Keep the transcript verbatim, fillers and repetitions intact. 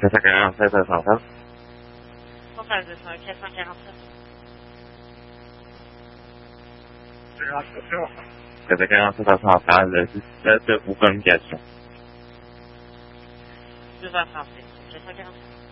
quatre cent quarante-sept à cent trente. Contact deux cent quatre cent quarante-sept. quatre cent quarante-sept à cent trente, le dix-sept ou communication. deux heures trente-six. quatre cent quarante-sept.